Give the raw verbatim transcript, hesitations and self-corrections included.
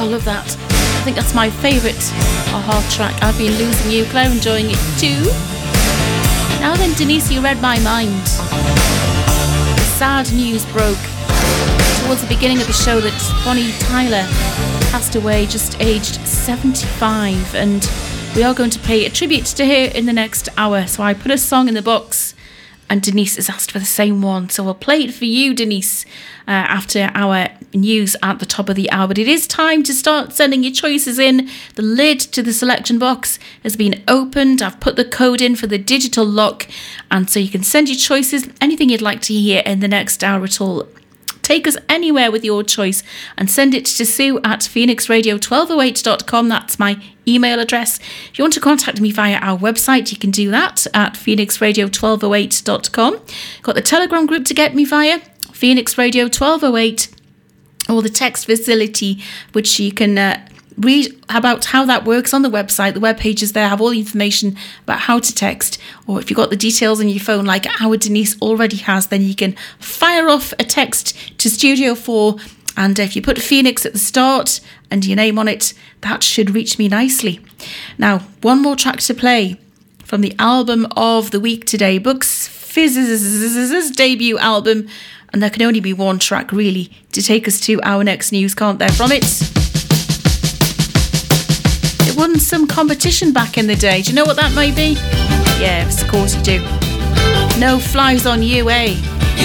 Oh, I love that. I think that's my favourite a-ha track. I've been losing you. Claire enjoying it too. Now then, Denise, you read my mind. The sad news broke towards the beginning of the show that Bonnie Tyler passed away, just aged seventy-five, and we are going to pay a tribute to her in the next hour. So I put a song in the box, and Denise has asked for the same one. So we'll play it for you, Denise, uh, after our news at the top of the hour. But it is time to start sending your choices in. The lid to the selection box has been opened. I've put the code in for the digital lock, and so you can send your choices, anything you'd like to hear in the next hour at all. Take us anywhere with your choice and send it to Sue at phoenix radio twelve oh eight dot com. That's my email address. If you want to contact me via our website, you can do that at phoenix radio twelve oh eight dot com. Got the Telegram group to get me via, Phoenix Radio twelve oh eight, or the text facility, which you can uh, read about how that works on the website. The web pages there have all the information about how to text, or if you've got the details on your phone like our Denise already has, then you can fire off a text to Studio four, and if you put Phoenix at the start and your name on it, that should reach me nicely. Now, one more track to play from the album of the week today, Bucks Fizz's debut album, and there can only be one track really to take us to our next news, can't there, from it? It won some competition back in the day. Do you know what that might be? Yes, of course you do. No Flies on You, eh?